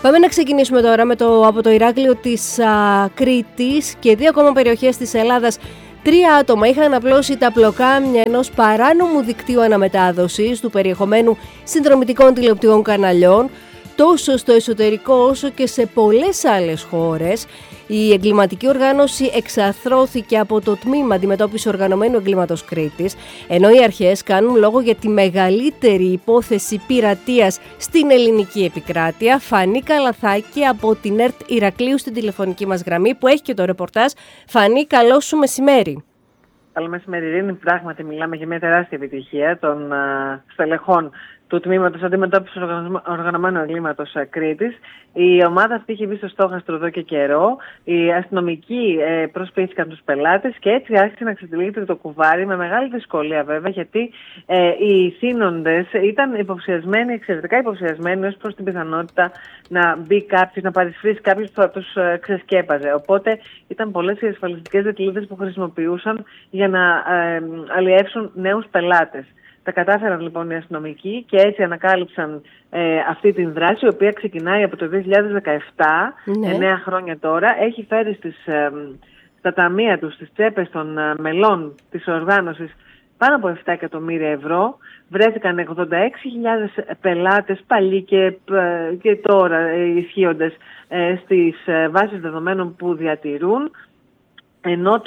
Πάμε να ξεκινήσουμε τώρα από το Ηράκλειο της Κρήτης και 2 ακόμα περιοχές της Ελλάδας. 3 άτομα είχαν απλώσει τα πλοκάμια ενός παράνομου δικτύου αναμετάδοσης του περιεχομένου συνδρομητικών τηλεοπτικών καναλιών, τόσο στο εσωτερικό όσο και σε πολλές άλλες χώρες. Η εγκληματική οργάνωση εξαθρώθηκε από το Τμήμα Αντιμετώπισης Οργανωμένου Εγκλήματος Κρήτης, ενώ οι αρχές κάνουν λόγο για τη μεγαλύτερη υπόθεση πειρατείας στην ελληνική επικράτεια. Φανή Καλαθάκη από την ΕΡΤ Ηρακλείου στην τηλεφωνική μας γραμμή, που έχει και το ρεπορτάζ. Φανή, καλό σου μεσημέρι. Καλό μεσημέρι, Ειρήνη. Πράγματι, μιλάμε για μια τεράστια επιτυχία των στελεχών του Τμήματος Αντιμετώπισης Οργανωμένου Εγκλήματος Κρήτης. Η ομάδα αυτή είχε μπει στο στόχαστρο εδώ και καιρό. Οι αστυνομικοί προσποιήθηκαν τους πελάτες και έτσι άρχισε να ξετυλίγεται το κουβάρι, με μεγάλη δυσκολία βέβαια, γιατί οι θύνοντες ήταν υποψιασμένοι, εξαιρετικά υποψιασμένοι ως προς την πιθανότητα να μπει κάποιος, να παρισφρήσει κάποιος που θα τους ξεσκέπαζε. Οπότε ήταν πολλές οι ασφαλιστικές δικλείδες που χρησιμοποιούσαν για να αλλιεύσουν νέους πελάτες. Τα κατάφεραν λοιπόν οι αστυνομικοί και έτσι ανακάλυψαν αυτή την δράση, η οποία ξεκινάει από το 2017, 9 χρόνια τώρα. Έχει φέρει στα ταμεία τους, στις τσέπες των μελών της οργάνωσης, πάνω από 7 εκατομμύρια ευρώ. Βρέθηκαν 86.000 πελάτες, παλιοί και τώρα ισχύοντες, στις βάσεις δεδομένων που διατηρούν. Ενώ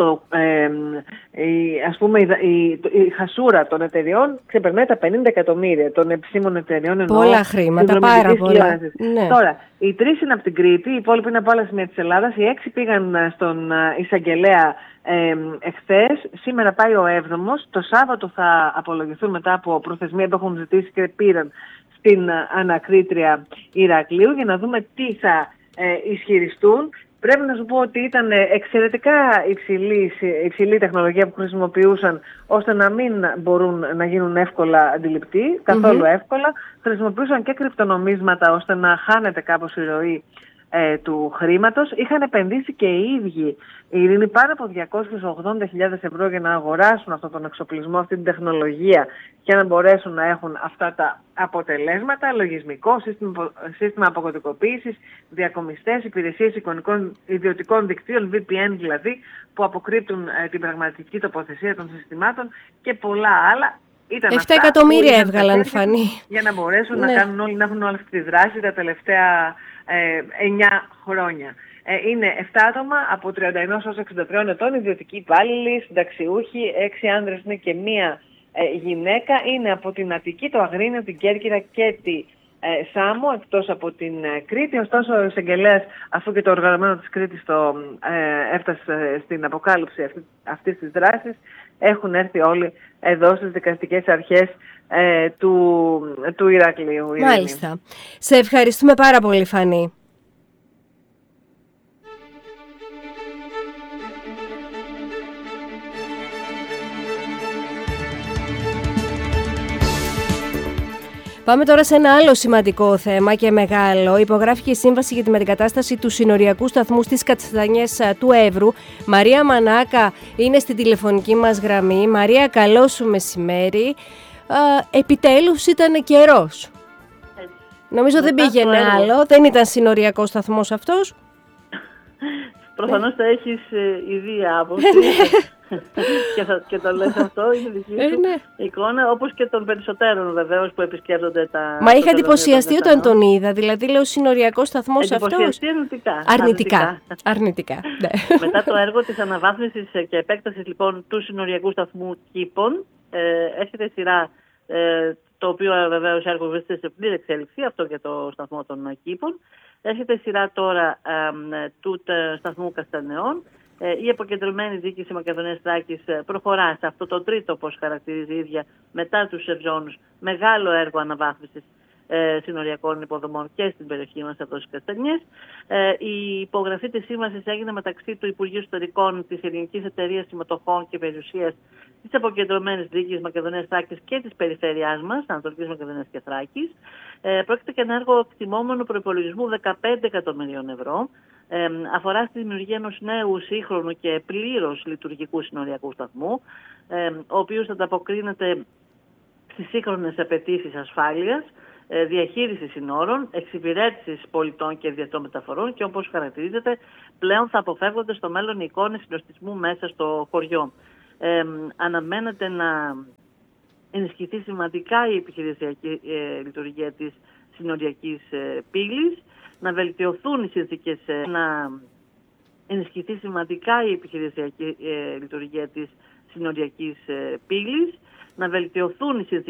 η χασούρα των εταιριών ξεπερνάει τα 50 εκατομμύρια των επισήμων εταιριών. Πολλά χρήματα, πάρα πολλά. Ναι. Τώρα, οι 3 είναι από την Κρήτη, οι υπόλοιποι είναι από άλλα σημεία της Ελλάδας. Οι 6 πήγαν στον εισαγγελέα εχθές. Σήμερα πάει ο 7ος. Το Σάββατο θα απολογηθούν μετά από προθεσμία που έχουν ζητήσει και πήραν στην ανακρίτρια Ηρακλείου, για να δούμε τι θα ισχυριστούν. Πρέπει να σου πω ότι ήταν εξαιρετικά υψηλή τεχνολογία που χρησιμοποιούσαν, ώστε να μην μπορούν να γίνουν εύκολα αντιληπτοί, καθόλου εύκολα. Χρησιμοποιούσαν και κρυπτονομίσματα, ώστε να χάνεται κάπως η ροή του χρήματος. Είχαν επενδύσει και οι ίδιοι, η Ειρήνη, πάνω από 280.000 ευρώ για να αγοράσουν αυτόν τον εξοπλισμό, αυτή την τεχνολογία, για να μπορέσουν να έχουν αυτά τα αποτελέσματα: λογισμικό, σύστημα αποκωδικοποίησης, διακομιστές, υπηρεσίες ιδιωτικών δικτύων, VPN δηλαδή, που αποκρύπτουν την πραγματική τοποθεσία των συστημάτων και πολλά άλλα. 7 εκατομμύρια έβγαλαν, Φανή. Για να μπορέσουν να έχουν όλη αυτή τη δράση τα τελευταία 9 χρόνια. Είναι 7 άτομα από 31 έως 63 ετών, ιδιωτικοί υπάλληλοι, συνταξιούχοι, 6 άνδρες είναι και 1 γυναίκα. Είναι από την Αττική, το Αγρίνιο, την Κέρκυρα και τη Σάμο, εκτός από την Κρήτη. Ωστόσο, ο εισαγγελέας, αφού και το οργανωμένο της Κρήτης έφτασε στην αποκάλυψη αυτής της δράσης, έχουν έρθει όλοι εδώ στις δικαστικές αρχές του Ηρακλείου. Μάλιστα. Σε ευχαριστούμε πάρα πολύ, Φανή. Πάμε τώρα σε ένα άλλο σημαντικό θέμα και μεγάλο. Υπογράφηκε η σύμβαση για τη μετεγκατάσταση του συνοριακού σταθμού στις Καστανιές του Εύρου. Μαρία Μανάκα είναι στην τηλεφωνική μας γραμμή. Μαρία, καλό σου μεσημέρι. Επιτέλους ήταν καιρός. Νομίζω δεν πήγαινε άλλο. Δεν ήταν συνοριακό σταθμός αυτός. Προφανώς θα έχεις ιδία άποψη. Και το λες αυτό, είναι δική σου εικόνα, όπως και των περισσότερων βεβαίως που επισκέπτονται τα... Μα είχα εντυπωσιαστεί όταν τον είδα, δηλαδή λέω συνοριακός σταθμός αυτός. Εντυπωσιαστεί αρνητικά. Ναι. Μετά το έργο της αναβάθμισης και επέκτασης λοιπόν του συνοριακού σταθμού Κήπων, έρχεται σειρά, το οποίο βεβαίως έργο βρίσκεται σε πλήρη εξέλιξη, αυτό για το σταθμό των Κήπων. Έρχεται σειρά τώρα του σταθμού Καστανεών. Η αποκεντρωμένη διοίκηση Μακεδονίας Θράκης προχωρά σε αυτό το τρίτο, όπως χαρακτηρίζει η ίδια, μετά τους Ευζώνους, μεγάλο έργο αναβάθμισης συνοριακών υποδομών και στην περιοχή μας εδώ στις Καστανιές. Η υπογραφή της σύμβασης έγινε μεταξύ του Υπουργείου Ιστορικών, της Ελληνικής Εταιρείας Συμμετοχών και Περιουσίας, της αποκεντρωμένης διοίκησης Μακεδονίας Θράκης και της περιφέρειάς μας, Ανατολικής Μακεδονίας και Θράκης. Πρόκειται για ένα έργο εκτιμόμενου προϋπολογισμού 15 εκατομμυρίων ευρώ. Αφορά στη δημιουργία ενός νέου, σύγχρονου και πλήρως λειτουργικού συνοριακού σταθμού, ο οποίος θα ανταποκρίνεται στις σύγχρονες απαιτήσεις ασφάλειας, διαχείρισης συνόρων, εξυπηρέτησης πολιτών και διεθνών μεταφορών και όπως χαρακτηρίζεται πλέον θα αποφεύγονται στο μέλλον οι εικόνες συνοστισμού μέσα στο χωριό. Αναμένεται να ενισχυθεί σημαντικά η επιχειρησιακή λειτουργία της συνοριακής πύλης, να βελτιωθούν οι συνθήκες, να ενισχυθεί σημαντικά η επιχειρησιακή λειτουργία της συνοριακής πύλης, να βελτιωθούν οι συνθήκες